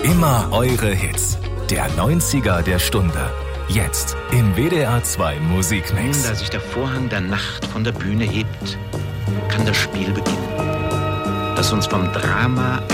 Immer eure Hits. Der 90er der Stunde. Jetzt im WDR 2 Musikmix. Da sich der Vorhang der Nacht von der Bühne hebt, kann das Spiel beginnen, das uns vom Drama